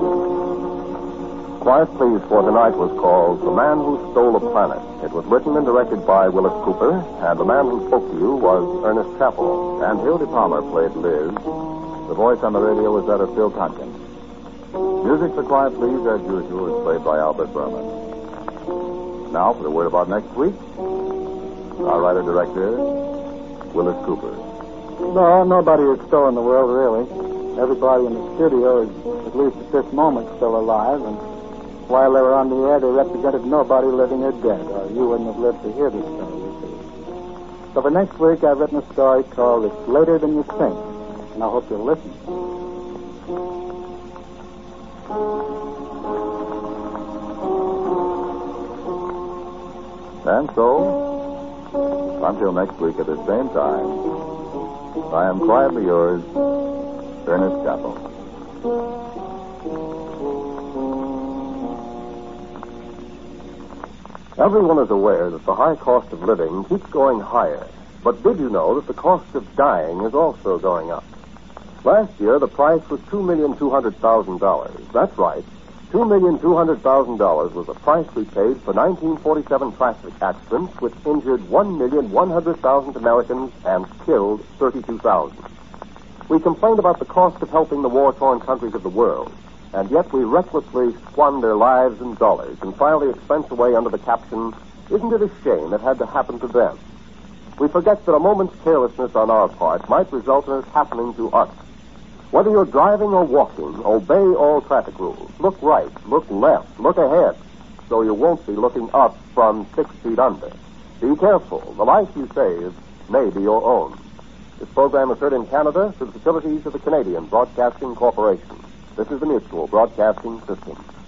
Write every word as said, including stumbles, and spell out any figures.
Quiet Please for tonight was called The Man Who Stole a Planet. It was written and directed by Willis Cooper, and the man who spoke to you was Ernest Chappell. And Hildy Palmer played Liz. The voice on the radio was that of Phil Tompkins. Music for Quiet Please, as usual, is played by Albert Berman. Now, for the word about next week, our writer-director, Willis Cooper. No, nobody has stolen the world, really. Everybody in the studio is, at least at this moment, still alive, and while they were on the air, they represented nobody living or dead, or you wouldn't have lived to hear the story, you see. So for next week, I've written a story called It's Later Than You Think, and I hope you'll listen. And so, until next week at the same time, I am quietly yours, Ernest Chappell. Everyone is aware that the high cost of living keeps going higher. But did you know that the cost of dying is also going up? Last year, the price was two million two hundred thousand dollars. That's right. two million two hundred thousand dollars was the price we paid for nineteen forty-seven traffic accidents which injured one million one hundred thousand Americans and killed thirty-two thousand. We complained about the cost of helping the war-torn countries of the world, and yet we recklessly squander lives and dollars and file the expense away under the caption, "Isn't it a shame it had to happen to them?" We forget that a moment's carelessness on our part might result in it happening to us. Whether you're driving or walking, obey all traffic rules. Look right, look left, look ahead, so you won't be looking up from six feet under. Be careful. The life you save may be your own. This program is heard in Canada through the facilities of the Canadian Broadcasting Corporation. This is the Mutual Broadcasting System.